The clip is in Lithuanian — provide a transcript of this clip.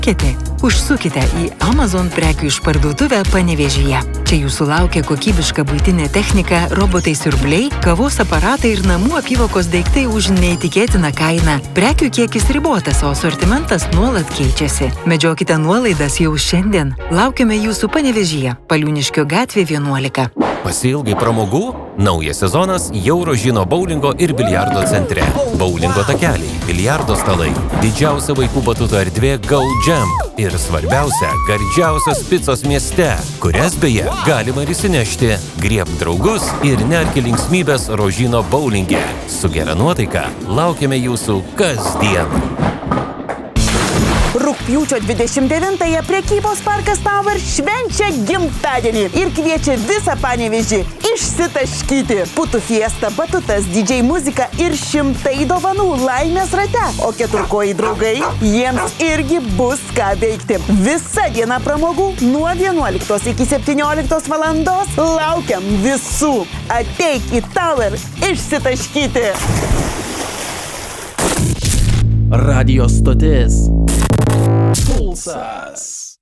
Kiti, užsukite į Amazon prekių išparduotuvę Panevėžyje. Čia jūsų laukia kokybiška buitinė technika, robotai siurbliai, kavos aparatai ir namų apyvokos daiktai už neįtikėtiną kainą. Prekių kiekis ribotas, o asortimentas nuolat keičiasi. Medžiokite nuolaidas jau šiandien. Laukiame jūsų Panevėžyje, Paliūniškio gatvė 11. Pasiilgai pramogų? Naujas sezonas Eurožino boulingo ir biliardo centre. Boulingo takeliai, biliardo stalai, didžiausia vaikų batuto erdvė Gold Jam ir svarbiausia, gardžiausios picos mieste, kurias beje galima ir įsinešti. Griebk draugus ir nerki linksmybės Rožino boulinge. Su gera nuotaika laukiame jūsų kasdien. Rugpjūčio 29-ąją prekybos parkas Tower švenčia gimtadienį ir kviečia visą Panevėžį išsitaškyti. Putų fiesta, batutas, DJ muzika ir šimtai dovanų laimės rate. O keturkojai draugai, jiems irgi bus ką veikti. Visa diena pramogų nuo 11 iki 17 valandos laukiam visų. Ateik į Tower išsitaškyti. Radio stotis Pulsas.